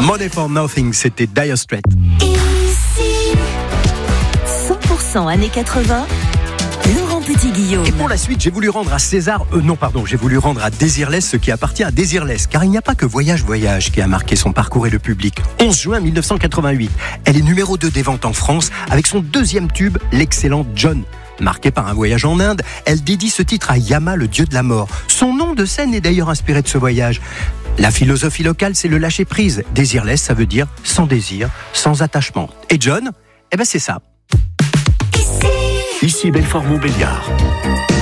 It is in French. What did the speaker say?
Money for Nothing, c'était Dire Straits. Ici, 100% années 80, Laurent Petit-Guillaume. Et pour la suite, j'ai voulu rendre à j'ai voulu rendre à Désirless ce qui appartient à Désirless, car il n'y a pas que Voyage qui a marqué son parcours et le public. 11 juin 1988, elle est numéro 2 des ventes en France avec son deuxième tube, l'excellent John. Marquée par un voyage en Inde, elle dédie ce titre à Yama, le dieu de la mort. Son nom de scène est d'ailleurs inspiré de ce voyage. La philosophie locale, c'est le lâcher-prise. Désirless, ça veut dire sans désir, sans attachement. Et John, c'est ça. Ici Belfort-Montbéliard.